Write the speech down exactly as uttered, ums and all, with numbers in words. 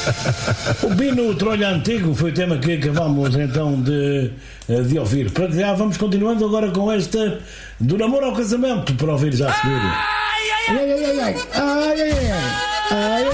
O Bino Trolha Antigo foi o tema que acabamos então de, de ouvir. Para já vamos continuando agora com esta do namoro ao casamento, para ouvir já a seguir. Ai, ai, ai, ai, ai, ai, ai, ai, ai.